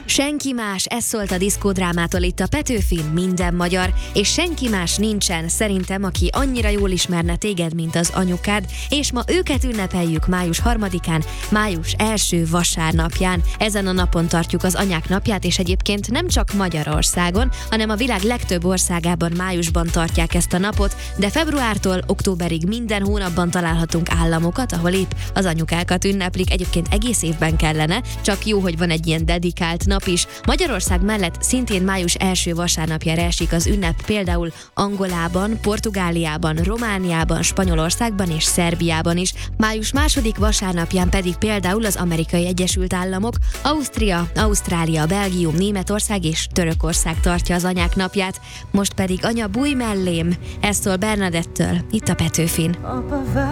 Senki más, ez szólt a diszkódrámától itt a Petőfin, minden magyar, és senki más nincsen szerintem, aki annyira jól ismerne téged, mint az anyukád, és ma őket ünnepeljük május 3-án, május első vasárnapján. Ezen a napon tartjuk az anyák napját, és egyébként nem csak Magyarországon, hanem a világ legtöbb országában májusban tartják ezt a napot, de februártól októberig minden hónapban találhatunk államokat, ahol épp az anyukákat ünneplik. Egyébként egész évben kellene, csak jó, hogy van egy ilyen dedikált nap is. Magyarország mellett szintén május első vasárnapjára esik az ünnep például Angolában, Portugáliában, Romániában, Spanyolországban és Szerbiában is. Május második vasárnapján pedig például az Amerikai Egyesült Államok, Ausztria, Ausztrália, Belgium, Németország és Törökország tartja az anyák napját. Most pedig Anya, bújj mellém! Ez szól Bernadettől, itt a Petőfin.